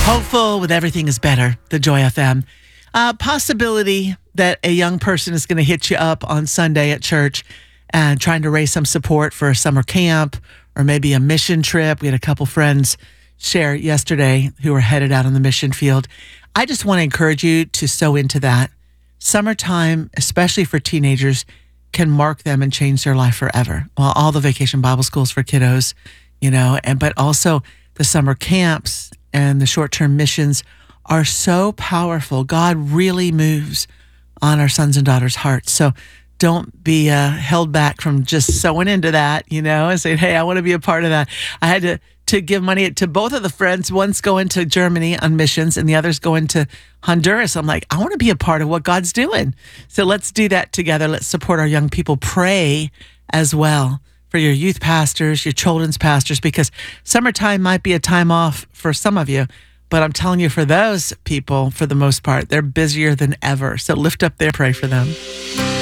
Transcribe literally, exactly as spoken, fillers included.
Hopeful with Everything is Better, the Joy F M. Uh, possibility that a young person is going to hit you up on Sunday at church and trying to raise some support for a summer camp or maybe a mission trip. We had a couple friends share yesterday who were headed out on the mission field. I just want to encourage you to sow into that. Summertime, especially for teenagers, can mark them and change their life forever. Well, all the vacation Bible schools for kiddos, you know, and but also the summer camps and the short-term missions are so powerful. God really moves on our sons and daughters' hearts. So don't be uh, held back from just sewing into that, you know, and saying, hey, I want to be a part of that. I had to, to give money to both of the friends. One's going to Germany on missions and the other's going to Honduras. I'm like, I want to be a part of what God's doing. So let's do that together. Let's support our young people. Pray as well for your youth pastors, your children's pastors, because summertime might be a time off for some of you, but I'm telling you, for those people, for the most part, they're busier than ever. So lift up their pray for them.